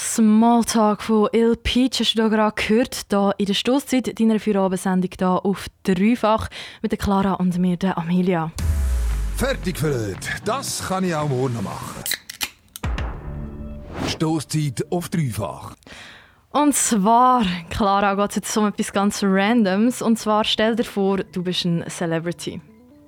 Smalltalk von Il Peach hast du gerade gehört, hier in der Stosszeit deiner Feierabendsendung hier auf Dreifach mit der Clara und mir, der Amelia. Fertig für heute. Das kann ich auch morgen noch machen. Stosszeit auf Dreifach. Und zwar, Clara, geht es jetzt um etwas ganz Randoms. Und zwar, stell dir vor, du bist ein Celebrity.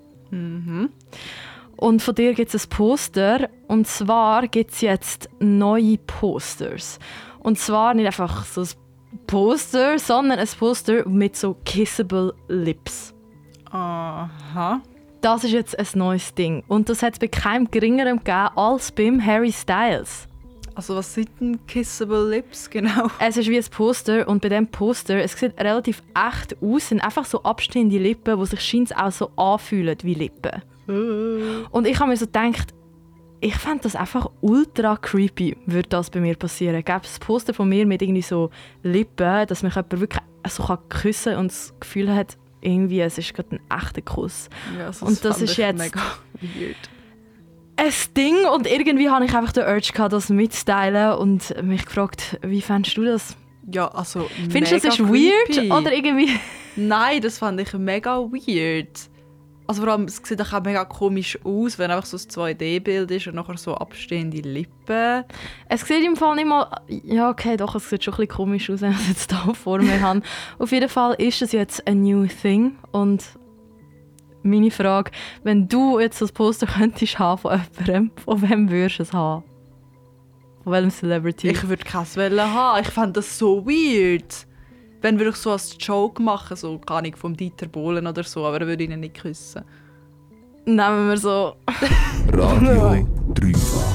Und von dir gibt es ein Poster. Und zwar gibt es jetzt neue Posters. Und zwar nicht einfach so ein Poster, sondern ein Poster mit so kissable Lips. Aha. Das ist jetzt ein neues Ding. Und das hat es bei keinem Geringerem gegeben als beim Harry Styles. Also was sind denn Kissable Lips genau? Es ist wie ein Poster und bei diesem Poster, es sieht relativ echt aus, sind einfach so abstehende Lippen, die sich scheint auch so anfühlen wie Lippen. Und ich habe mir so gedacht, ich fände das einfach ultra creepy, würde das bei mir passieren. Gäbe es ein Poster von mir mit irgendwie so Lippen, dass mich jemand wirklich so küssen kann und das Gefühl hat, irgendwie, es ist gerade ein echter Kuss. Ja, also und das ist jetzt mega weird. Ein Ding und irgendwie hatte ich einfach den Urge gehabt, das mitzuteilen und mich gefragt, wie fändest du das? Ja, also Findest du, das ist creepy. weird oder irgendwie? Nein, das fand ich mega weird. Also vor allem, es sieht auch mega komisch aus, wenn einfach so ein 2D-Bild ist und nachher so abstehende Lippen. Es sieht im Fall nicht mal... Ja, okay, doch, es sieht schon ein bisschen komisch aus, wenn ich es jetzt hier vor mir habe. Auf jeden Fall ist es jetzt ein new thing und meine Frage, wenn du jetzt das Poster könntest haben von jemandem, von wem würdest du es haben? Von welchem Celebrity? Ich würde keins haben. Ich fand das so weird. Wenn wir so als Joke machen, so gar nicht vom Dieter Bohlen oder so, aber er würde ihn nicht küssen. Nehmen wir so... Radio Dreifach.